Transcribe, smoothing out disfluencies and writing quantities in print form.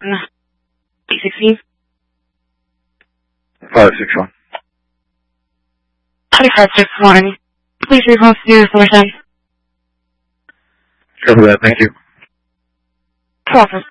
816. 561. 2561. Please request your solution. Copy that, thank you. 12.